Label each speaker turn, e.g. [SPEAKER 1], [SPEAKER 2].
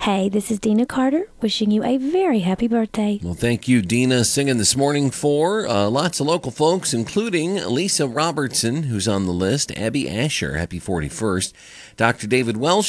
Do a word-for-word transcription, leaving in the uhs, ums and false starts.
[SPEAKER 1] Hey, this is Dina Carter, wishing you a very happy birthday.
[SPEAKER 2] Well, thank you, Dina, singing this morning for uh, lots of local folks, including Lisa Robertson, who's on the list, Abby Asher, happy forty-first, Doctor David Welsh,